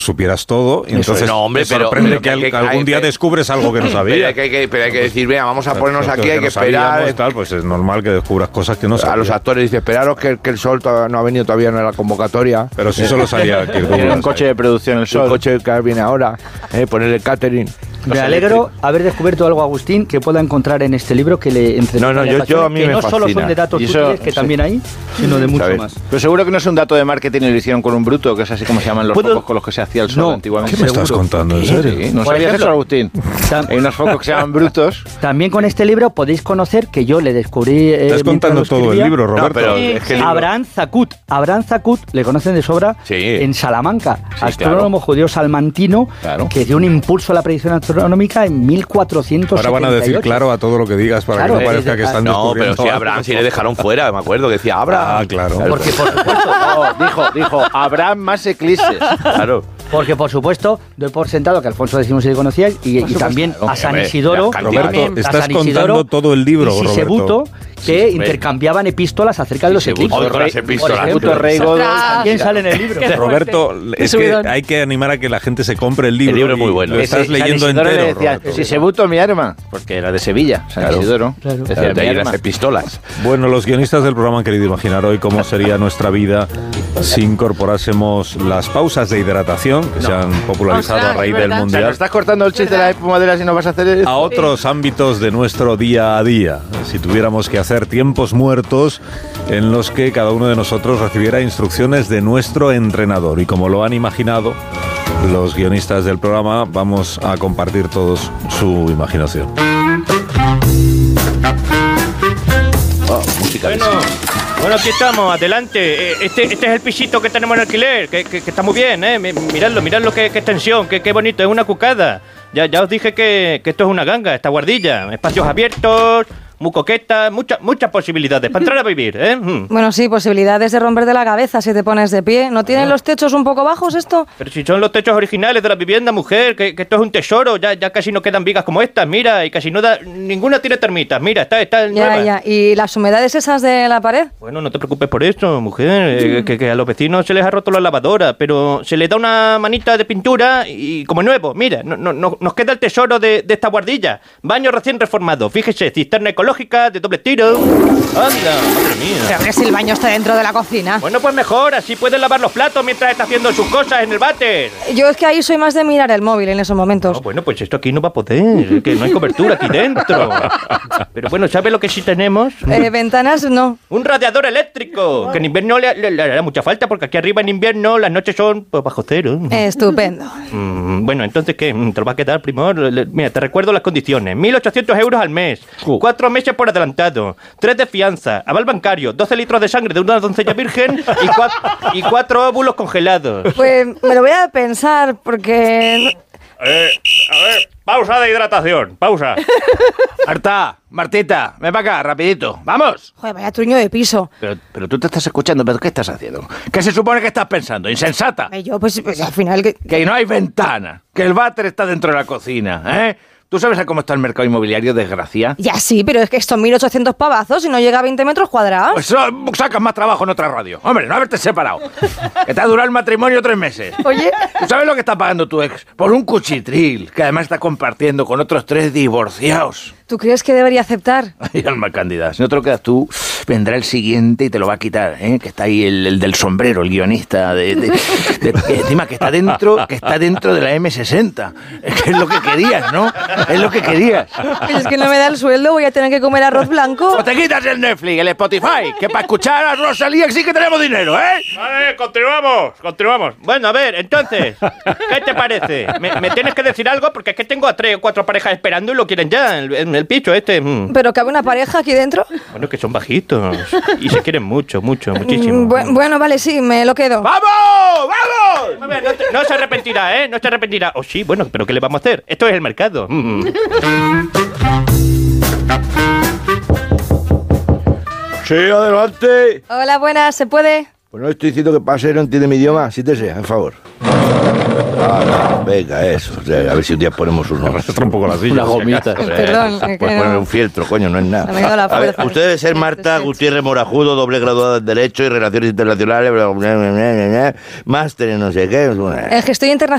supieras todo, y entonces no, hombre, te sorprende pero que algún día descubres algo que no sabías. Pero hay que decir, venga, vamos a ponernos aquí, hay que esperar. esperar. Tal, pues es normal que descubras cosas que no sabías. A los actores dice, esperaros que el Sol no ha venido todavía, no era la convocatoria. Pero si solo salía Kirk Douglas. Tiene un coche de producción el Sol. El coche que viene ahora, poner el catering. Me alegro haber descubierto algo, Agustín, que pueda encontrar en este libro que le entretenga. No, yo a mí que me no fascina. solo son de datos útiles, que también hay, sino de mucho más. Pero seguro que no es un dato de marketing y lo hicieron con un bruto, que es así como se llaman los focos con los que se hacía el Sol antiguamente. ¿Qué me estás contando? ¿En serio? Sí, ¿no sabías eso, Agustín? Hay unos focos que se llaman brutos. También con este libro podéis conocer que yo le descubrí... Estás contando todo el libro, Roberto. No, pero es que Abraham Zakut. Abraham Zakut, le conocen de sobra, en Salamanca. Sí, astrónomo judío salmantino, que dio un impulso a la predicción astronómica en 1478. Ahora van a decir claro a todo lo que digas para que no parezca que están descubriendo. No, pero si Abraham sí le dejaron fuera, me acuerdo que decía Abraham. Ah, claro. Porque, por supuesto... Dijo, Abraham más eclipses. Claro. Porque, por supuesto, doy por sentado que Alfonso X se le conocía y también a San Isidoro. Roberto, estás contando todo el libro, y Sisebuto, que intercambiaban epístolas acerca de los eclipses. Por ejemplo, también sale en el libro. Roberto, es que hay que animar a que la gente se compre el libro. El libro es muy bueno. Lo estás leyendo entero, Roberto. Sisebuto, mi arma, porque era de Sevilla, San Isidoro. Decía, de ahí las epístolas. Bueno, los guionistas del programa han querido imaginar hoy cómo sería nuestra vida si incorporásemos las pausas de hidratación que se han popularizado a raíz del Mundial. O sea, ¿no estás cortando el chiste de las espumaderas y no vas a hacer eso? A otros ámbitos de nuestro día a día. Si tuviéramos que hacer tiempos muertos en los que cada uno de nosotros recibiera instrucciones de nuestro entrenador. Y como lo han imaginado los guionistas del programa, vamos a compartir todos su imaginación. Bueno, aquí estamos, adelante. Este es el pisito que tenemos en alquiler, que está muy bien, ¿eh? Miradlo, qué extensión, qué bonito, es una cucada. Ya os dije que esto es una ganga, esta guardilla. Espacios abiertos, muy coqueta, muchas posibilidades para entrar a vivir, ¿eh? Bueno, sí, posibilidades de romperte la cabeza si te pones de pie. ¿No tienen los techos un poco bajos esto? Pero si son los techos originales de la vivienda, mujer, que esto es un tesoro, ya casi no quedan vigas como estas, mira, y casi no da, ninguna tiene termitas, mira, está nueva. Ya, ¿y las humedades esas de la pared? Bueno, no te preocupes por eso, mujer, que a los vecinos se les ha roto la lavadora, pero se les da una manita de pintura y como nuevo, mira, nos queda el tesoro de esta guardilla. Baño recién reformado, fíjese, cisterna ecológica de doble tiro. Anda, madre mía. Pero a ver si el baño está dentro de la cocina. Bueno, pues mejor, así puedes lavar los platos mientras está haciendo sus cosas en el váter. Yo es que ahí soy más de mirar el móvil en esos momentos. No, bueno, pues esto aquí no va a poder, que no hay cobertura aquí dentro. Pero bueno, ¿sabe lo que sí tenemos? Ventanas no. Un radiador eléctrico, que en invierno le hará mucha falta, porque aquí arriba en invierno las noches son pues, bajo cero. Estupendo. Bueno, entonces, ¿qué? ¿Te lo va a quedar, primor? Mira, te recuerdo las condiciones. 1.800 euros al mes, 4 meses por adelantado, 3 de fianza, aval bancario, 12 litros de sangre de una doncella virgen y 4 óvulos congelados. Pues me lo voy a pensar porque... A ver, pausa de hidratación, pausa. Martita, ven para acá, rapidito. ¡Vamos! Joder, vaya truño de piso. Pero tú te estás escuchando, ¿pero qué estás haciendo? ¿Qué se supone que estás pensando? ¡Insensata! Yo, pues al final... Que no hay ventana, que el váter está dentro de la cocina, ¿eh? ¿Tú sabes cómo está el mercado inmobiliario, desgracia? Ya sí, pero es que estos 1.800 pavazos y no llega a 20 metros cuadrados. Pues sacas más trabajo en otra radio. Hombre, no haberte separado. Que te ha durado el matrimonio 3 meses. Oye... ¿Tú sabes lo que está pagando tu ex? Por un cuchitril, que además está compartiendo con otros 3 divorciados. ¿Tú crees que debería aceptar? Ay, alma cándida, si no te lo quedas tú, vendrá el siguiente y te lo va a quitar, ¿eh? Que está ahí el del sombrero, el guionista, encima que está dentro de la M60. Es que es lo que querías, ¿no? Es lo que querías. Es que no me da el sueldo, voy a tener que comer arroz blanco. O te quitas el Netflix, el Spotify, que para escuchar a Rosalía sí que tenemos dinero, ¿eh? Vale, continuamos. Bueno, a ver, entonces, ¿qué te parece? ¿Me tienes que decir algo? Porque es que tengo a 3 o 4 parejas esperando y lo quieren ya, el picho este. ¿Pero cabe una pareja aquí dentro? Bueno, que son bajitos y se quieren muchísimo. Bueno, vale, sí, me lo quedo. ¡Vamos! A ver, no se arrepentirá, ¿eh? No se arrepentirá. Oh, sí, bueno, pero ¿qué le vamos a hacer? Esto es el mercado. Sí, adelante. Hola, buenas, ¿se puede? Pues no estoy diciendo que pase, no entiende mi idioma. Si te sea, por favor. Venga, eso. O sea, a ver si un día ponemos unos... un poco la silla. Unas gomitas. Perdón. Puedes poner un fieltro, coño, no es nada. Me ha ido la A ver, fuerza. usted debe ser Marta Gutiérrez Morajudo, doble graduada en Derecho y Relaciones Internacionales, máster en no sé qué. El que estoy internacional.